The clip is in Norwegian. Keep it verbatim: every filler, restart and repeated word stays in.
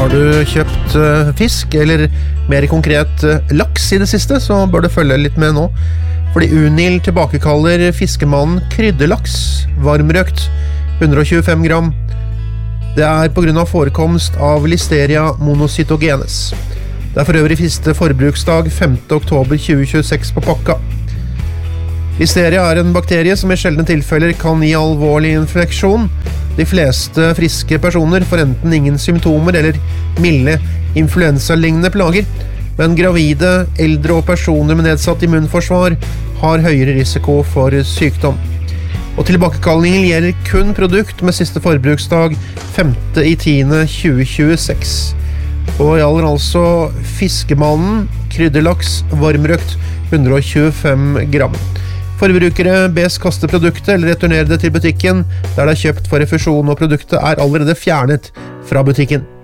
Har du kjøpt uh, fisk, eller mer konkret uh, laks i det siste, så bør du følge litt med nå. Fordi Unil tilbakekaller fiskemannen krydderlaks, varmrøkt, hundre og tjuefem gram. Det er på grunn av forekomst av Listeria monocytogenes. Det er for øvrig siste forbruksdag femte oktober tjue tjueseks på pakka. Listeria er en bakterie som i sjeldne tilfeller kan gi alvorlig infeksjon. De fleste friske personer får enten ingen symptomer eller milde influensa-lignende plager, men gravide, eldre og personer med nedsatt immunforsvar har høyere risiko for sykdom. Og tilbakekallingen gjelder kun produkt med siste forbruksdag femte i tiende tjue tjueseks. Og gjelder altså fiskemannen, krydderlaks, varmrøkt, hundre og tjuefem gram. Forbrukere bes kaste produktet eller returnere det til butikken der det er kjøpt for refusjon, og produktet er allerede fjernet fra butikken.